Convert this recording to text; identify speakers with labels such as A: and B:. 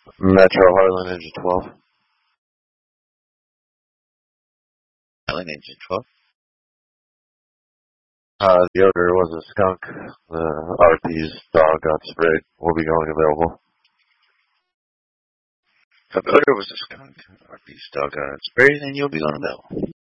A: Metro Harlan Ninja 12.
B: Harlan Ninja 12.
A: The odor was a skunk. The RP's dog got sprayed. Will be going available.
B: The odor was a skunk. RP's dog got sprayed, and you'll be going available.